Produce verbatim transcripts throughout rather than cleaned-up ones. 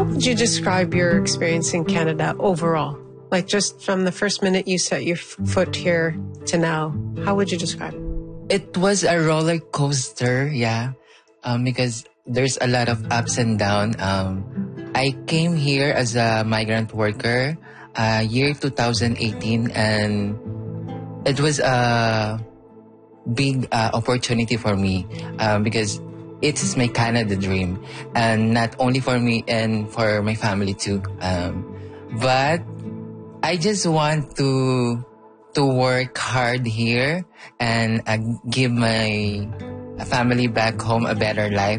would you describe your experience in Canada overall? Like just from the first minute you set your f- foot here to now, how would you describe it? It was a roller coaster, yeah, um, because there's a lot of ups and downs. Um, I came here as a migrant worker, uh, year two thousand eighteen, and it was a big uh, opportunity for me uh, because it's my Canada dream, and not only for me and for my family too. Um, but I just want to to work hard here and uh, give my family back home a better life.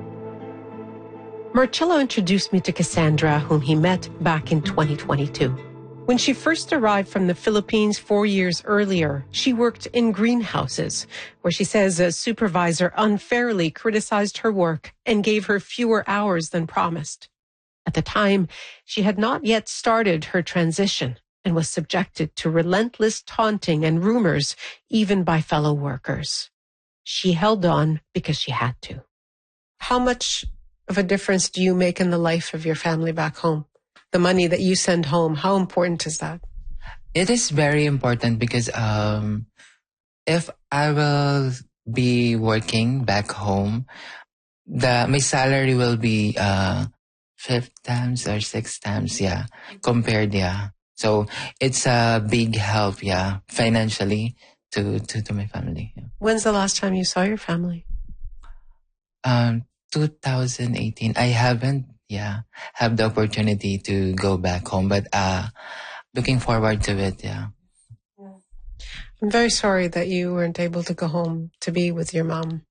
Marcello introduced me to Cassandra, whom he met back in twenty twenty-two. When she first arrived from the Philippines four years earlier, she worked in greenhouses, where she says a supervisor unfairly criticized her work and gave her fewer hours than promised. At the time, she had not yet started her transition and was subjected to relentless taunting and rumors, even by fellow workers. She held on because she had to. How much of a difference do you make in the life of your family back home? The money that you send home, how important is that? It is very important because um, if I will be working back home, the my salary will be uh, five times or six times, yeah, compared, yeah. So it's a big help, yeah, financially to, to, to my family. Yeah. When's the last time you saw your family? Um, two thousand eighteen. I haven't, yeah, have the opportunity to go back home, but uh, looking forward to it, yeah. I'm very sorry that you weren't able to go home to be with your mom.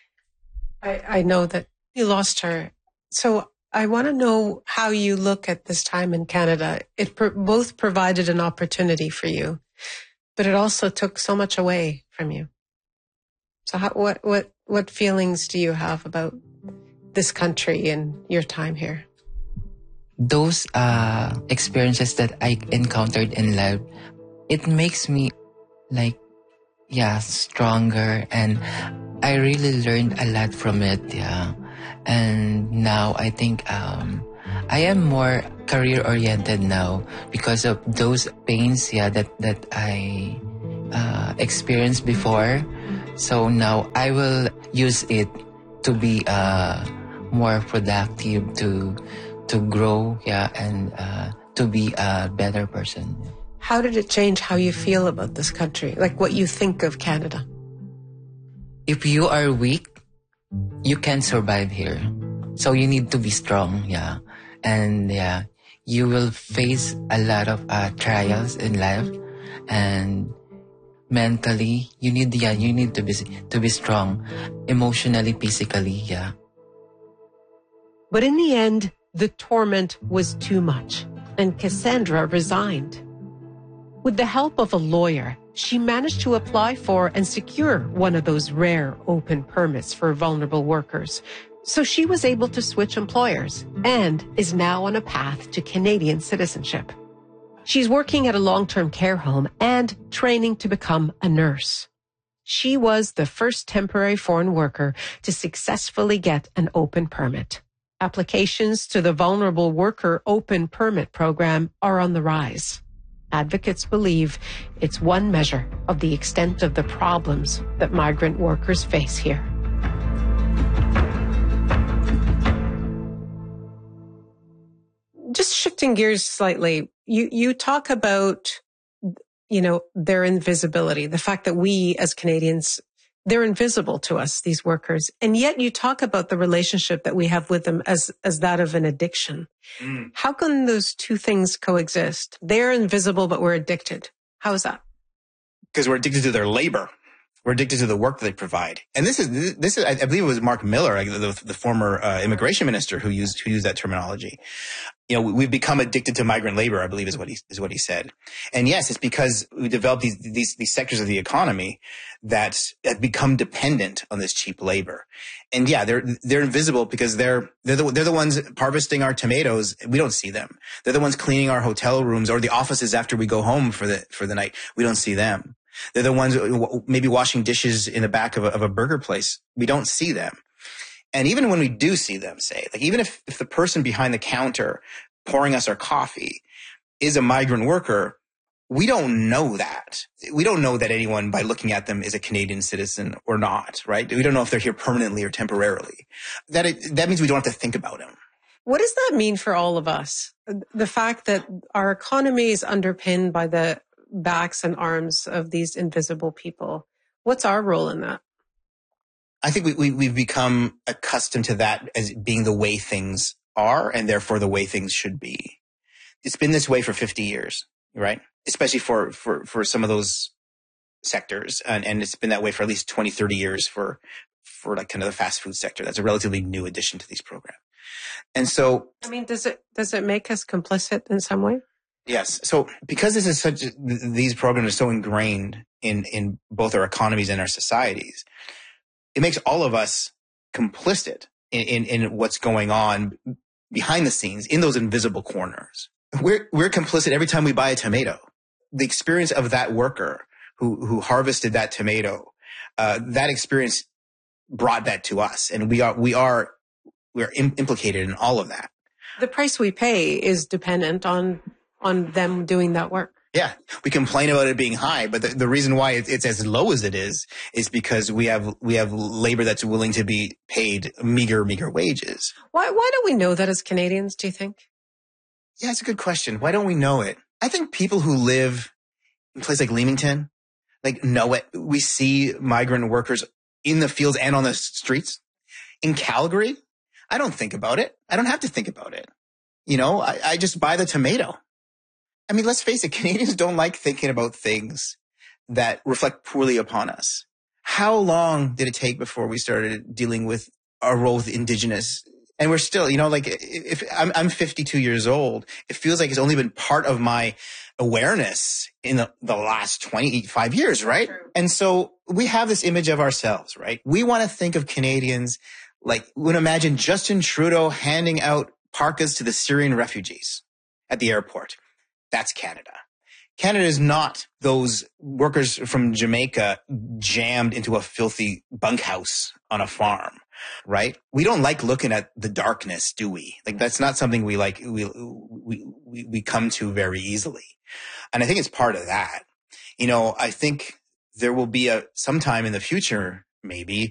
I, I know that you lost her. So I want to know how you look at this time in Canada. It pro- both provided an opportunity for you, but it also took so much away from you. So how, what, what, what feelings do you have about this country and your time here? Those uh, experiences that I encountered in life, it makes me like, yeah, stronger, and I really learned a lot from it, yeah. And now I think um, I am more career-oriented now because of those pains, yeah, that, that I uh, experienced before. So now I will use it to be uh, more productive, to to grow, yeah, and uh, to be a better person. How did it change how you feel about this country? Like what you think of Canada? If you are weak, you can't survive here. So you need to be strong, yeah. And yeah, you will face a lot of uh, trials in life, and mentally, you need, yeah, you need to be to be strong, emotionally, physically, yeah. But in the end, the torment was too much, and Cassandra resigned. With the help of a lawyer, she managed to apply for and secure one of those rare open permits for vulnerable workers. So she was able to switch employers and is now on a path to Canadian citizenship. She's working at a long-term care home and training to become a nurse. She was the first temporary foreign worker to successfully get an open permit. Applications to the Vulnerable Worker Open Permit program are on the rise. Advocates believe it's one measure of the extent of the problems that migrant workers face here. Just shifting gears slightly, you, you talk about, you know, their invisibility, the fact that we as Canadians, they're invisible to us, these workers. And yet you talk about the relationship that we have with them as, as that of an addiction. Mm. How can those two things coexist? They're invisible, but we're addicted. How is that? Because we're addicted to their labor. We're addicted to the work that they provide. And this is, this is, I believe it was Mark Miller, the, the former uh, immigration minister who used, who used that terminology. You know, we've become addicted to migrant labor, I believe is what he, is what he said. And yes, it's because we developed these, these, these sectors of the economy that have become dependent on this cheap labor. And yeah, they're, they're invisible because they're, they're the, they're the ones harvesting our tomatoes. We don't see them. They're the ones cleaning our hotel rooms or the offices after we go home for the, for the night. We don't see them. They're the ones maybe washing dishes in the back of a, of a burger place. We don't see them. And even when we do see them, say, like even if, if the person behind the counter pouring us our coffee is a migrant worker, we don't know that. We don't know that anyone by looking at them is a Canadian citizen or not, right? We don't know if they're here permanently or temporarily. That it, that means we don't have to think about them. What does that mean for all of us? The fact that our economy is underpinned by the backs and arms of these invisible people. What's our role in that? I think we, we, we've become accustomed to that as being the way things are and therefore the way things should be. It's been this way for fifty years, right? Especially for, for, for some of those sectors. And, and it's been that way for at least twenty, thirty years for, for like kind of the fast food sector. That's a relatively new addition to these programs. And so, I mean, does it, does it make us complicit in some way? Yes. So because this is such, these programs are so ingrained in, in both our economies and our societies, it makes all of us complicit in, in, in what's going on behind the scenes in those invisible corners. We're, we're complicit every time we buy a tomato. The experience of that worker who, who harvested that tomato, uh, that experience brought that to us. And we are, we are, we are im- implicated in all of that. The price we pay is dependent on, on them doing that work. Yeah, we complain about it being high, but the, the reason why it's as low as it is is because we have we have labor that's willing to be paid meager, meager wages. Why why don't we know that as Canadians, do you think? Yeah, it's a good question. Why don't we know it? I think people who live in places like Leamington, like know it. We see migrant workers in the fields and on the streets. In Calgary, I don't think about it. I don't have to think about it. You know, I, I just buy the tomato. I mean, let's face it, Canadians don't like thinking about things that reflect poorly upon us. How long did it take before we started dealing with our role with Indigenous? And we're still, you know, like if I'm, I'm fifty-two years old, it feels like it's only been part of my awareness in the, the last twenty-five years, right? True. And so we have this image of ourselves, right? We want to think of Canadians like, we would imagine Justin Trudeau handing out parkas to the Syrian refugees at the airport. That's Canada. Canada is not those workers from Jamaica jammed into a filthy bunkhouse on a farm, right? We don't like looking at the darkness, do we? Like that's not something we like, we, we, we, we come to very easily. And I think it's part of that. You know, I think there will be a, sometime in the future, maybe,